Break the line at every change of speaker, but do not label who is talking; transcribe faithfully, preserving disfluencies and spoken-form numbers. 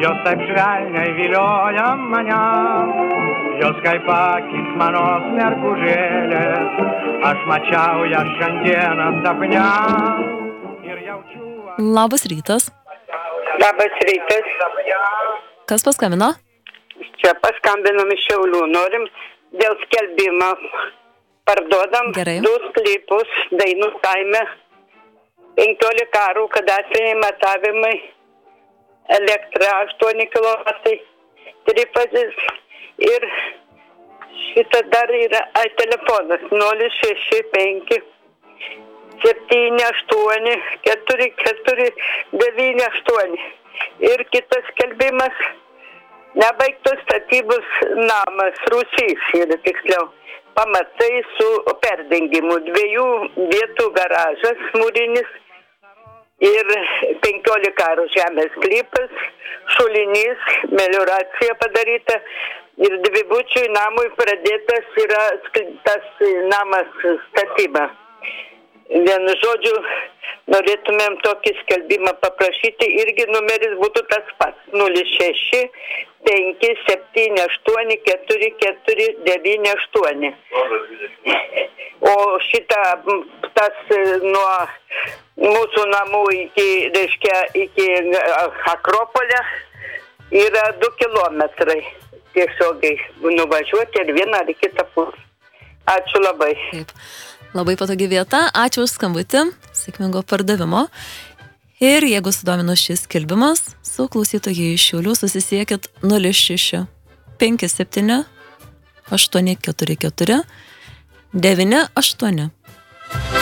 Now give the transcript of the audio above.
jos taip švelniai vilioja mane, jos kaip akis manos mergužėlės, aš mačiau ją šiandieną sapne ir jaučiu...
Labas rytas.
Labas rytas.
Kas paskambino?
Čia paskambinom iš Šiaulių. Norim dėl skelbimo. Parduodam
Gerai.
Du sklypus Dainų kaime. penkiolika arų kadastriniai matavimai. Elektra aštuoni kilovatai. Trifazis. Ir šitą dar yra ai, telefonas nulis šeši penki septyni aštuoni keturi keturi devyni aštuoni. Ir kitas skelbimas, nebaigtos statybos namas, rūsys yra tiksliau, pamatai su perdengimu, dviejų vietų garažas mūrinis ir penkiolika arų žemės sklypas, šulinys, melioracija padaryta ir dvibučiui namui pradėtas yra tas namas statyba. Vienu žodžiu, norėtumėm tokį skelbimą paprašyti, irgi numeris būtų tas pats, nulis šeši penki septyni aštuoni keturi keturi devyni aštuoni. O šitą, tas nuo mūsų namų iki, reiškia, iki Akropolio yra du kilometrai tiesiogiai nuvažiuoti ir vieną ar kitą pusę. Ačiū labai.
Taip. Labai patogi vieta. Ačiū už skambutį. Sėkmingo pardavimo. Ir jeigu sudomino šis skelbimas, su klausytojai iš Šiaulių susisiekit nulis šeši penki septyni aštuoni keturi keturi devyni aštuoni.